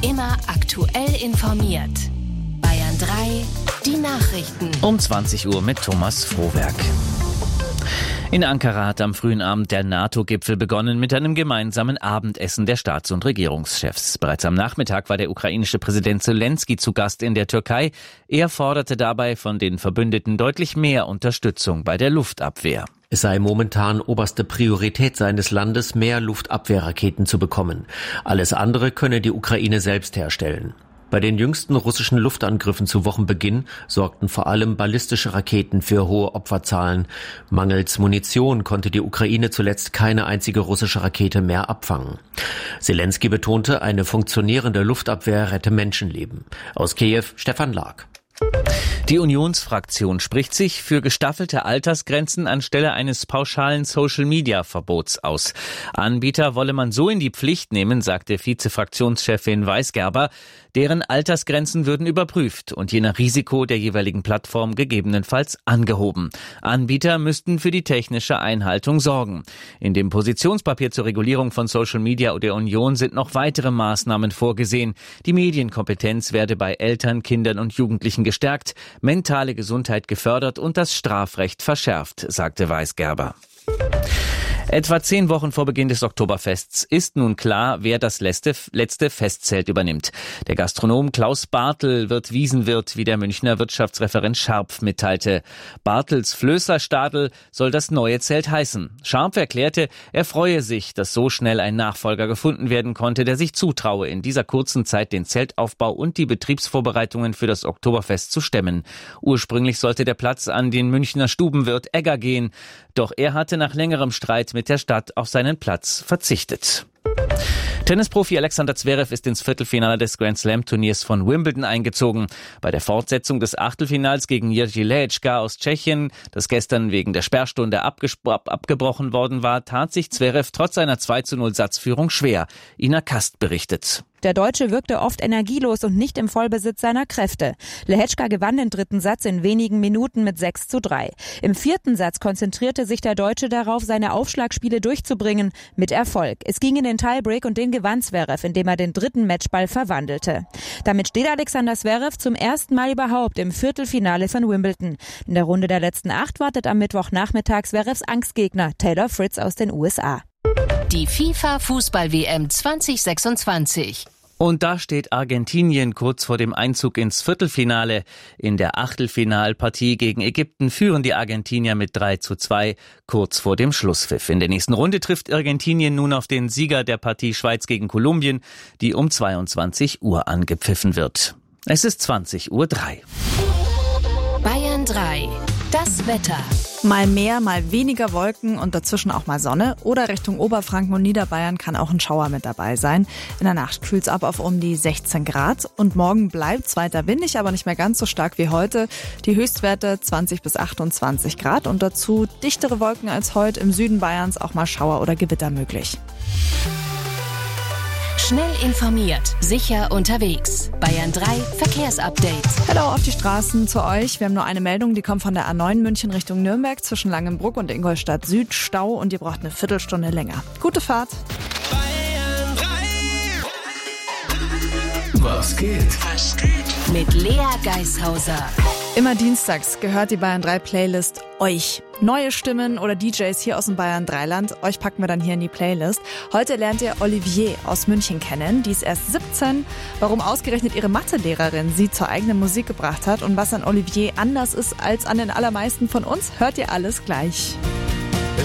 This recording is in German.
Immer aktuell informiert. Bayern 3, die Nachrichten. Um 20 Uhr mit Thomas Frohwerk. In Ankara hat am frühen Abend der NATO-Gipfel begonnen mit einem gemeinsamen Abendessen der Staats- und Regierungschefs. Bereits am Nachmittag war der ukrainische Präsident Selenskyj zu Gast in der Türkei. Er forderte dabei von den Verbündeten deutlich mehr Unterstützung bei der Luftabwehr. Es sei momentan oberste Priorität seines Landes, mehr Luftabwehrraketen zu bekommen. Alles andere könne die Ukraine selbst herstellen. Bei den jüngsten russischen Luftangriffen zu Wochenbeginn sorgten vor allem ballistische Raketen für hohe Opferzahlen. Mangels Munition konnte die Ukraine zuletzt keine einzige russische Rakete mehr abfangen. Selenskyj betonte, eine funktionierende Luftabwehr rette Menschenleben. Aus Kiew, Stefan Lag. Die Unionsfraktion spricht sich für gestaffelte Altersgrenzen anstelle eines pauschalen Social-Media-Verbots aus. Anbieter wolle man so in die Pflicht nehmen, sagte Vize-Fraktionschefin Weisgerber. Deren Altersgrenzen würden überprüft und je nach Risiko der jeweiligen Plattform gegebenenfalls angehoben. Anbieter müssten für die technische Einhaltung sorgen. In dem Positionspapier zur Regulierung von Social Media der Union sind noch weitere Maßnahmen vorgesehen. Die Medienkompetenz werde bei Eltern, Kindern und Jugendlichen gestärkt, mentale Gesundheit gefördert und das Strafrecht verschärft, sagte Weisgerber. Etwa 10 Wochen vor Beginn des Oktoberfests ist nun klar, wer das letzte Festzelt übernimmt. Der Gastronom Klaus Bartel wird Wiesenwirt, wie der Münchner Wirtschaftsreferent Scharpf mitteilte. Bartels Flößerstadel soll das neue Zelt heißen. Scharpf erklärte, er freue sich, dass so schnell ein Nachfolger gefunden werden konnte, der sich zutraue, in dieser kurzen Zeit den Zeltaufbau und die Betriebsvorbereitungen für das Oktoberfest zu stemmen. Ursprünglich sollte der Platz an den Münchner Stubenwirt Egger gehen, doch er hatte nach längerem Streit mit der Stadt auf seinen Platz verzichtet. Tennisprofi Alexander Zverev ist ins Viertelfinale des Grand-Slam-Turniers von Wimbledon eingezogen. Bei der Fortsetzung des Achtelfinals gegen Jiří Lehečka aus Tschechien, das gestern wegen der Sperrstunde abgebrochen worden war, tat sich Zverev trotz seiner 2:0 Satzführung schwer. Ina Kast berichtet. Der Deutsche wirkte oft energielos und nicht im Vollbesitz seiner Kräfte. Lehečka gewann den dritten Satz in wenigen Minuten mit 6:3. Im vierten Satz konzentrierte sich der Deutsche darauf, seine Aufschlagspiele durchzubringen, mit Erfolg. Es ging in den Tiebreak und den gewann Zverev, indem er den dritten Matchball verwandelte. Damit steht Alexander Zverev zum ersten Mal überhaupt im Viertelfinale von Wimbledon. In der Runde der letzten 8 wartet am Mittwochnachmittag Zverevs Angstgegner Taylor Fritz aus den USA. Die FIFA-Fußball-WM 2026. Und da steht Argentinien kurz vor dem Einzug ins Viertelfinale. In der Achtelfinalpartie gegen Ägypten führen die Argentinier mit 3:2 kurz vor dem Schlusspfiff. In der nächsten Runde trifft Argentinien nun auf den Sieger der Partie Schweiz gegen Kolumbien, die um 22 Uhr angepfiffen wird. Es ist 20:03 Uhr. Bayern 3. Das Wetter. Mal mehr, mal weniger Wolken und dazwischen auch mal Sonne. Oder Richtung Oberfranken und Niederbayern kann auch ein Schauer mit dabei sein. In der Nacht kühlt's ab auf um die 16 Grad. Und morgen bleibt's weiter windig, aber nicht mehr ganz so stark wie heute. Die Höchstwerte 20 bis 28 Grad und dazu dichtere Wolken als heute. Im Süden Bayerns auch mal Schauer oder Gewitter möglich. Schnell informiert, sicher unterwegs. Bayern 3 Verkehrsupdate. Hallo auf die Straßen zu euch. Wir haben nur eine Meldung, die kommt von der A9 München Richtung Nürnberg zwischen Langenbruck und Ingolstadt Süd. Stau und ihr braucht eine Viertelstunde länger. Gute Fahrt. Bayern 3. Was geht? Mit Lea Geishauser. Immer dienstags gehört die Bayern 3 Playlist euch. Neue Stimmen oder DJs hier aus dem Bayern 3 Land. Euch packen wir dann hier in die Playlist. Heute lernt ihr Olivier aus München kennen. Die ist erst 17. Warum ausgerechnet ihre Mathelehrerin sie zur eigenen Musik gebracht hat und was an Olivier anders ist als an den allermeisten von uns, hört ihr alles gleich.